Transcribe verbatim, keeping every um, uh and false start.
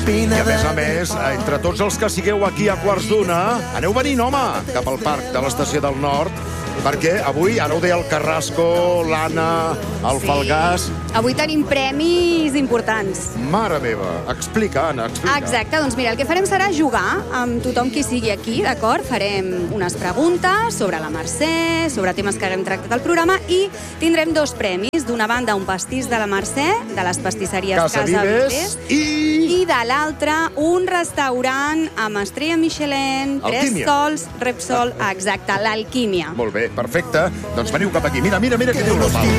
I a més a més, entre tots els que sigueu aquí a quarts d'una, aneu venint, home, cap al parc de l'Estació del Nord, perquè avui, ara ho deia el Carrasco, l'Anna, el Falgàs... Avui tenim premis importants. Mare meva, explica, Anna, explica. Exacte, doncs mira, el que farem serà jugar amb tothom qui sigui aquí, d'acord? Farem unes preguntes sobre la Mercè, sobre temes que haguem tractat al programa i tindrem dos premis. D'una banda, un pastís de la Mercè, de les pastisseries Casa Casa Vives, Vives, i... i de l'altra, un restaurant amb estrella Michelin, tres Alquímia. sols, Repsol, exacte, l'Alquímia. Molt bé, perfecte. Doncs veniu cap aquí. Mira, mira, mira què diu l'Opal.